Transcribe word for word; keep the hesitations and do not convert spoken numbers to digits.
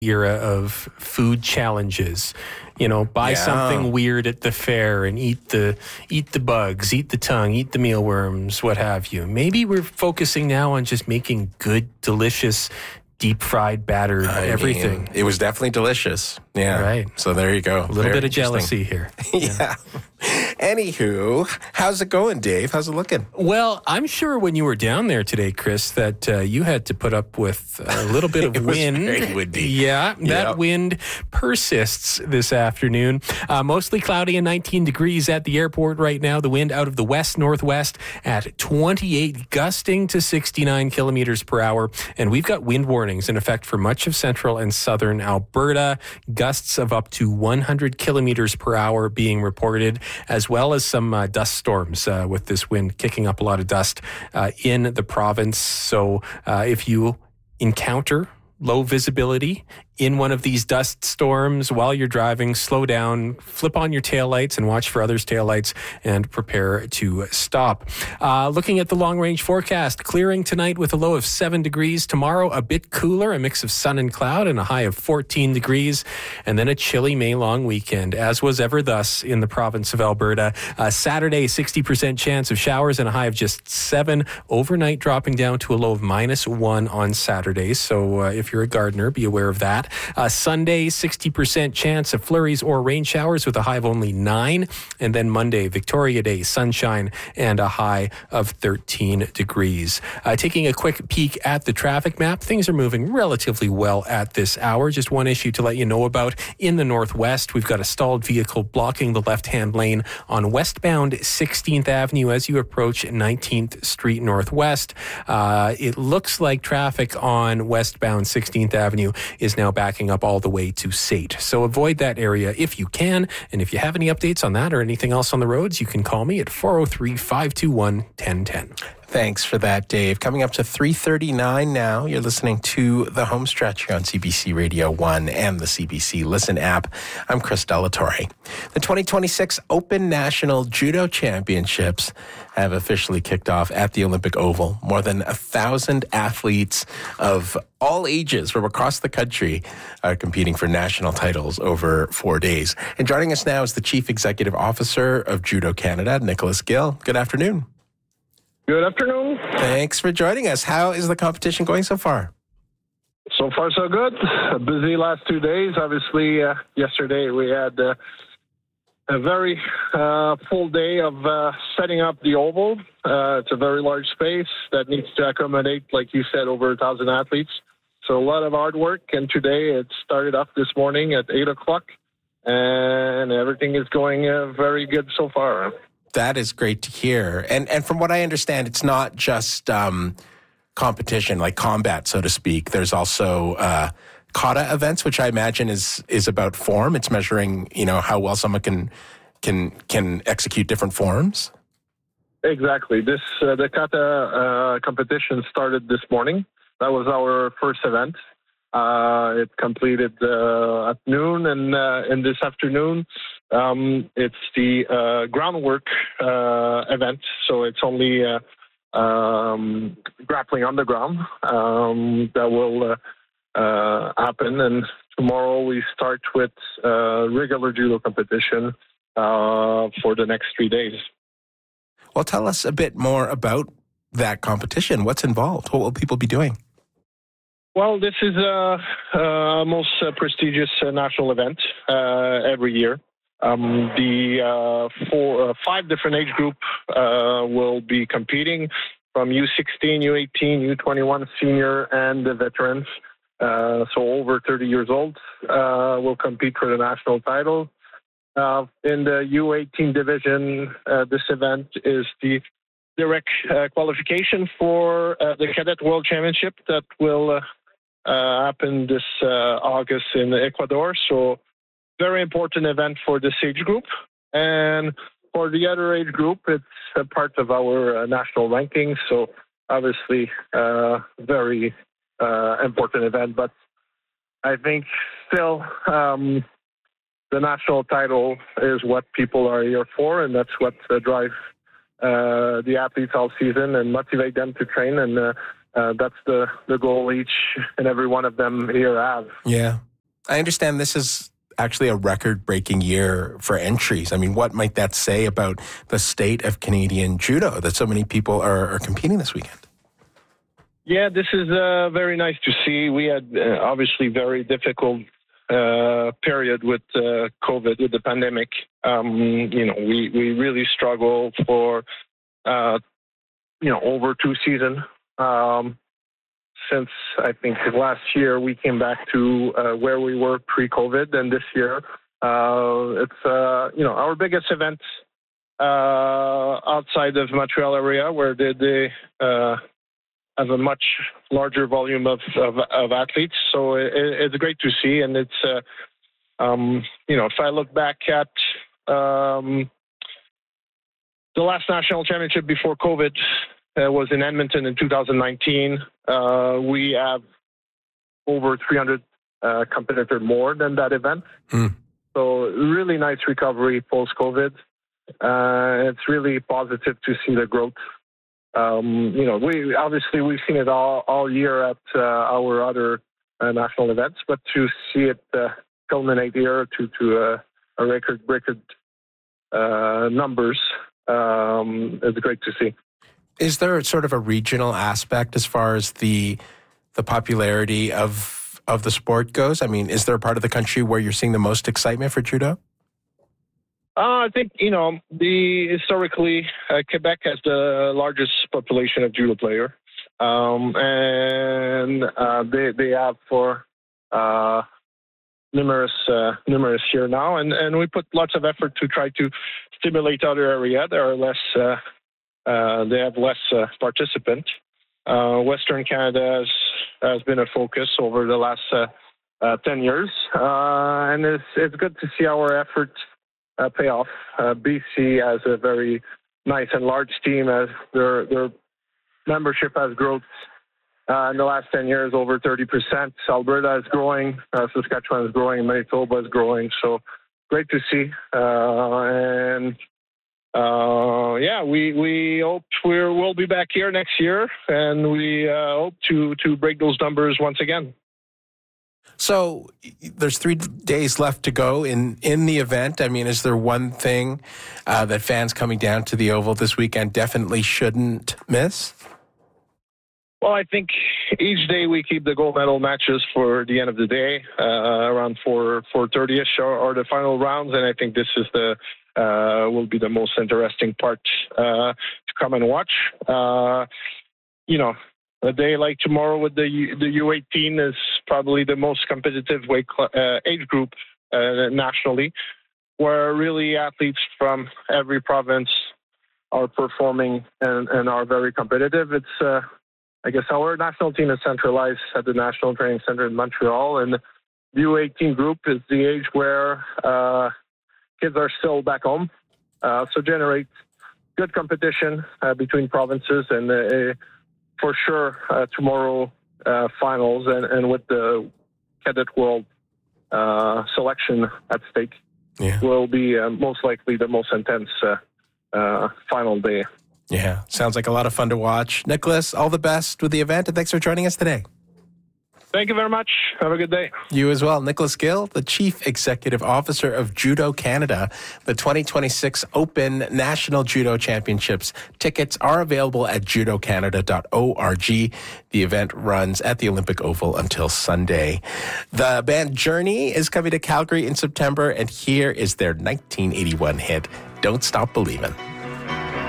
era of food challenges. You know, buy Yeah. something weird at the fair and eat the eat the bugs, eat the tongue, eat the mealworms, what have you. Maybe we're focusing now on just making good, delicious, deep fried, battered I everything. mean, it was definitely delicious. Yeah. Right. So there you go. A little Very bit of interesting. jealousy here. Yeah. Anywho, how's it going, Dave? How's it looking? Well, I'm sure when you were down there today, Chris, that uh, you had to put up with a little bit of It was wind. very windy. Yeah, that Yeah. wind persists this afternoon. Uh, mostly cloudy and nineteen degrees at the airport right now. The wind out of the west-northwest at twenty-eight, gusting to sixty-nine kilometers per hour. And we've got wind warnings in effect for much of central and southern Alberta. Gusts of up to one hundred kilometers per hour being reported, as well as some uh, dust storms uh, with this wind kicking up a lot of dust uh, in the province. So uh, if you encounter low visibility in one of these dust storms while you're driving, slow down, flip on your taillights and watch for others' taillights and prepare to stop. Uh, looking at the long-range forecast, clearing tonight with a low of seven degrees. Tomorrow, a bit cooler, a mix of sun and cloud and a high of fourteen degrees. And then a chilly May-long weekend, as was ever thus in the province of Alberta. Uh, Saturday, sixty percent chance of showers and a high of just seven. Overnight dropping down to a low of minus one on Saturday. So uh, if you're a gardener, be aware of that. Uh, Sunday, sixty percent chance of flurries or rain showers with a high of only nine. And then Monday, Victoria Day, sunshine and a high of thirteen degrees. Uh, taking a quick peek at the traffic map, things are moving relatively well at this hour. Just one issue to let you know about in the northwest. We've got a stalled vehicle blocking the left-hand lane on westbound sixteenth Avenue as you approach nineteenth Street Northwest. Uh, it looks like traffic on westbound sixteenth Avenue is now backing up all the way to S A T. So avoid that area if you can. And if you have any updates on that or anything else on the roads, you can call me at four oh three, five two one, one oh one oh. Thanks for that, Dave. Coming up to three thirty-nine now. You're listening to The Home Stretch here on C B C Radio one and the C B C Listen app. I'm Chris Delatorre. The twenty twenty-six Open National Judo Championships have officially kicked off at the Olympic Oval. More than a thousand athletes of all ages from across the country are competing for national titles over four days. And joining us now is the Chief Executive Officer of Judo Canada, Nicholas Gill. Good afternoon. Good afternoon. Thanks for joining us. How is the competition going so far? So far, so good. A busy last two days. Obviously, uh, yesterday we had uh, a very uh, full day of uh, setting up the oval. Uh, it's a very large space that needs to accommodate, like you said, over a thousand athletes. So a lot of hard work. And today it started up this morning at eight o'clock, and everything is going uh, very good so far. That is great to hear. And and from what I understand, it's not just um, competition, like combat, so to speak. There's also uh, kata events, which I imagine is is about form. It's measuring, you know, how well someone can can can execute different forms. Exactly. This uh, the kata uh, competition started this morning. That was our first event. Uh, it completed uh, at noon, and uh, in this afternoon, um, it's the uh, groundwork uh, event. So it's only uh, um, grappling on the ground um, that will uh, uh, happen. And tomorrow we start with uh, regular judo competition uh, for the next three days. Well, tell us a bit more about that competition. What's involved? What will people be doing? Well, this is a uh, uh, most uh, prestigious uh, national event uh, every year. Um, the uh, four, uh, five different age group uh, will be competing from U sixteen, U eighteen, U twenty-one, senior, and the veterans. Uh, so over thirty years old uh, will compete for the national title. Uh, in the U eighteen division, uh, this event is the direct uh, qualification for uh, the Cadet World Championship that will uh, uh, happen this uh, August in Ecuador. So very important event for this age group. And for the other age group, it's a part of our uh, national ranking. So obviously, uh, very uh, important event. But I think still um, the national title is what people are here for, and that's what uh, drives uh, the athletes all season and motivate them to train. And uh, uh, that's the, the goal each and every one of them here have. Yeah. I understand this is actually a record-breaking year for entries. I mean, what might that say about the state of Canadian judo that so many people are, are competing this weekend? Yeah, this is uh, very nice to see. We had uh, obviously very difficult uh, period with uh, COVID, with the pandemic. Um, you know, we, we really struggled for, uh, you know, over two seasons. Um, since I think last year we came back to uh, where we were pre-COVID, and this year uh, it's, uh, you know, our biggest event uh, outside of Montreal area, where they, they uh, have a much larger volume of, of, of athletes. So it, it's great to see. And it's, uh, um, you know, if I look back at um, the last national championship before COVID uh, was in Edmonton in two thousand nineteen. Uh, we have over three hundred uh, competitors more than that event. Mm. So really nice recovery post-COVID. Uh, it's really positive to see the growth. Um, you know, we obviously we've seen it all, all year at uh, our other uh, national events, but to see it uh, culminate here to to uh, a record record uh, numbers, um, it's great to see. Is there sort of a regional aspect as far as the the popularity of of the sport goes? I mean, is there a part of the country where you're seeing the most excitement for judo? Uh, I think, you know, the historically, uh, Quebec has the largest population of judo player. Um, and uh, they they have for uh, numerous uh, numerous years now. And, and we put lots of effort to try to stimulate other areas. There are less, uh, uh, they have less uh, participants. Uh, Western Canada has, has been a focus over the last uh, uh, ten years. Uh, and it's, it's good to see our effort Uh, pay off. Uh, B C has a very nice and large team as their their membership has grown uh, in the last ten years over thirty percent. Alberta is growing, uh, Saskatchewan is growing, Manitoba is growing. So great to see. Uh, and uh, yeah, we we hope we're, we'll be back here next year, and we uh, hope to to break those numbers once again. So there's three days left to go in, in the event. I mean, is there one thing uh, that fans coming down to the Oval this weekend definitely shouldn't miss? Well, I think each day we keep the gold medal matches for the end of the day, uh, around four four thirty ish, or, or the final rounds, and I think this is the uh, will be the most interesting part uh, to come and watch. Uh, you know. A day like tomorrow with the U, the U eighteen is probably the most competitive weight uh, age group uh, nationally, where really athletes from every province are performing and, and are very competitive. It's, uh, I guess, our national team is centralized at the National Training Center in Montreal, and the U eighteen group is the age where uh, kids are still back home, uh, so generate good competition uh, between provinces and. Uh, For sure, uh, tomorrow uh, finals and, and with the Cadet World uh, selection at stake yeah. will be uh, most likely the most intense uh, uh, final day. Yeah, sounds like a lot of fun to watch. Nicholas, all the best with the event, and thanks for joining us today. Thank you very much. Have a good day. You as well. Nicholas Gill, the Chief Executive Officer of Judo Canada. The twenty twenty-six Open National Judo Championships tickets are available at judo canada dot org. The event runs at the Olympic Oval until Sunday. The band Journey is coming to Calgary in September, and here is their nineteen eighty-one hit, Don't Stop Believin'.